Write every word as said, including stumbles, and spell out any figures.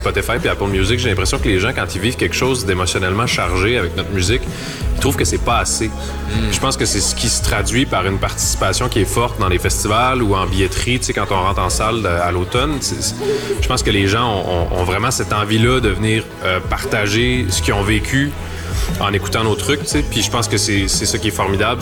Spotify et Apple Music, j'ai l'impression que les gens, quand ils vivent quelque chose d'émotionnellement chargé avec notre musique, ils trouvent que c'est pas assez. Mm. Je pense que c'est ce qui se traduit par une participation qui est forte dans les festivals ou en billetterie, tu sais, quand on rentre en salle à l'automne. C'est, je pense que les gens ont, ont, ont vraiment cette envie-là de venir euh, partager ce qu'ils ont vécu en écoutant nos trucs, tu sais. Puis je pense que c'est, c'est ça qui est formidable.